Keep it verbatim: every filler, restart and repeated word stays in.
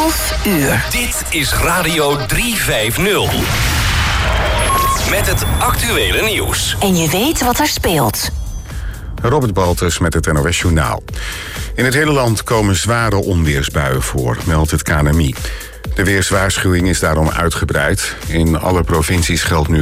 elf uur. Dit is Radio driehonderdvijftig. Met het actuele nieuws. En je weet wat er speelt. Robert Baltus met het N O S Journaal. In het hele land komen zware onweersbuien voor, meldt het K N M I. De weerswaarschuwing is daarom uitgebreid. In alle provincies geldt nu